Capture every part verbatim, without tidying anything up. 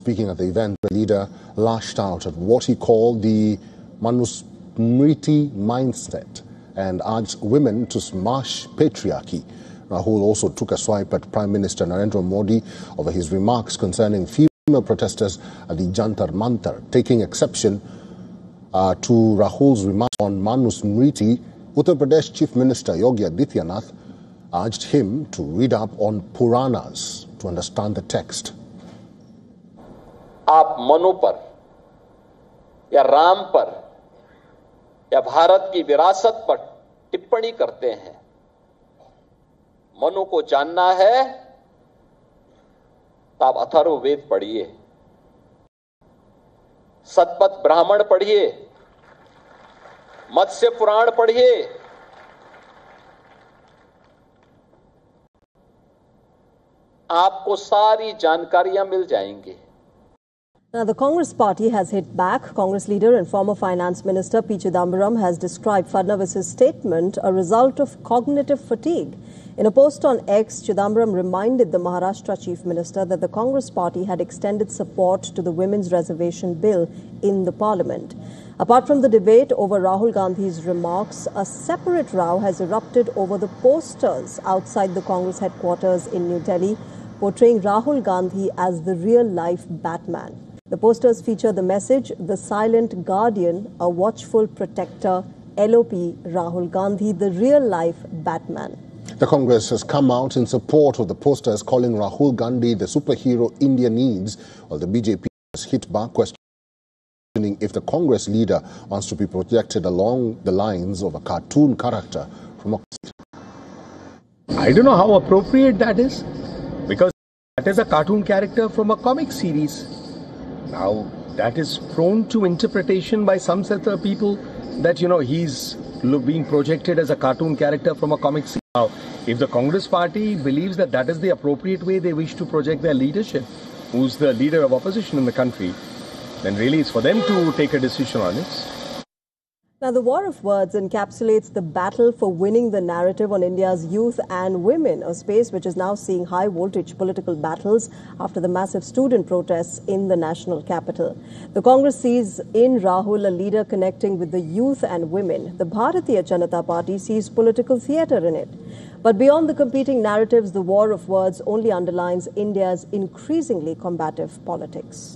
Speaking at the event, the leader lashed out at what he called the Manusmriti mindset and urged women to smash patriarchy. Rahul also took a swipe at Prime Minister Narendra Modi over his remarks concerning female protesters at the Jantar Mantar. Taking exception uh, to Rahul's remarks on Manusmriti, Uttar Pradesh Chief Minister Yogi Adityanath urged him to read up on Puranas to understand the text. आप मनु पर या राम पर या भारत की विरासत पर टिप्पणी करते हैं। मनु को जानना है तो आप अथर्ववेद पढ़िए, सतपथ ब्राह्मण पढ़िए, मत्स्य पुराण पढ़िए। आपको सारी जानकारियां मिल जाएंगी। Now, the Congress party has hit back. Congress leader and former finance minister P. Chidambaram has described Fadnavis's statement a result of cognitive fatigue. In a post on X, Chidambaram reminded the Maharashtra chief minister that the Congress party had extended support to the women's reservation bill in the parliament. Apart from the debate over Rahul Gandhi's remarks, a separate row has erupted over the posters outside the Congress headquarters in New Delhi, portraying Rahul Gandhi as the real-life Batman. The posters feature the message, "The Silent Guardian, a Watchful Protector, L O P Rahul Gandhi, the real-life Batman." The Congress has come out in support of the posters, calling Rahul Gandhi the superhero India needs, while the B J P has hit back, questioning if the Congress leader wants to be projected along the lines of a cartoon character from a... I don't know how appropriate that is, because that is a cartoon character from a comic series. Now, that is prone to interpretation by some set of people that, you know, he's being projected as a cartoon character from a comic series. Now, if the Congress party believes that that is the appropriate way they wish to project their leadership, who's the leader of opposition in the country, then really it's for them to take a decision on it. Now, the war of words encapsulates the battle for winning the narrative on India's youth and women, a space which is now seeing high-voltage political battles after the massive student protests in the national capital. The Congress sees in Rahul a leader connecting with the youth and women. The Bharatiya Janata Party sees political theatre in it. But beyond the competing narratives, the war of words only underlines India's increasingly combative politics.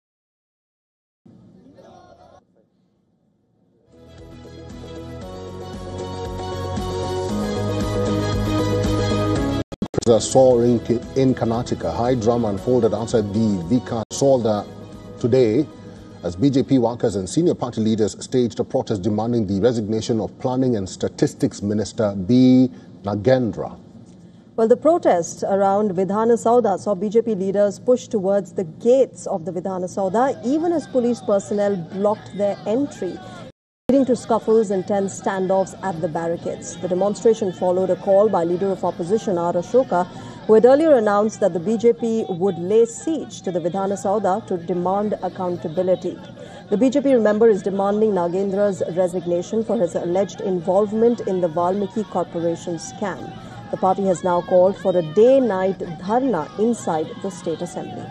Soaring in Karnataka. High drama unfolded outside the Vikas Solda today as B J P workers and senior party leaders staged a protest demanding the resignation of Planning and Statistics Minister B. Nagendra. Well, the protest around Vidhana Sauda saw B J P leaders push towards the gates of the Vidhana Sauda, even as police personnel blocked their entry, leading to scuffles and tense standoffs at the barricades. The demonstration followed a call by leader of opposition R. Ashoka, who had earlier announced that the B J P would lay siege to the Vidhana Sauda to demand accountability. The B J P, remember, is demanding Nagendra's resignation for his alleged involvement in the Valmiki Corporation scam. The party has now called for a day-night dharna inside the State Assembly.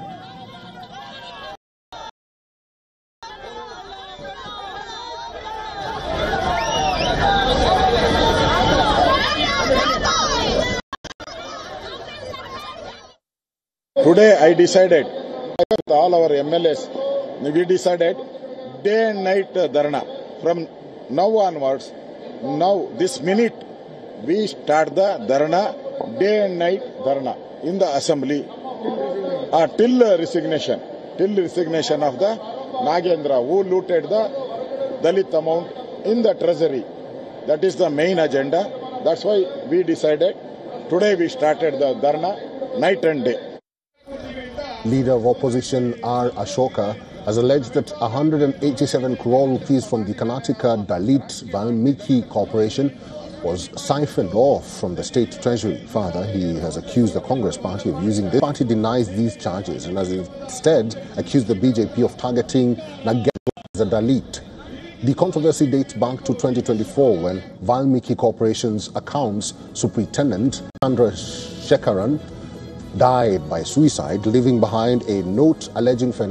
Today I decided, with all our M L As, we decided day and night dharna. From now onwards, now this minute, we start the dharna, day and night dharna in the assembly uh, till resignation, till resignation of the Nagendra, who looted the Dalit amount in the treasury. That is the main agenda. That's why we decided today we started the dharna night and day. Leader of opposition R. Ashoka has alleged that one hundred eighty-seven crore rupees from the Karnataka Dalit Valmiki Corporation was siphoned off from the state treasury. Further, he has accused the Congress party of using this. The party denies these charges and has instead accused the B J P of targeting Nagendra as a Dalit. The controversy dates back to twenty twenty-four when Valmiki Corporation's accounts superintendent Chandra Shekaran died by suicide, leaving behind a note alleging financial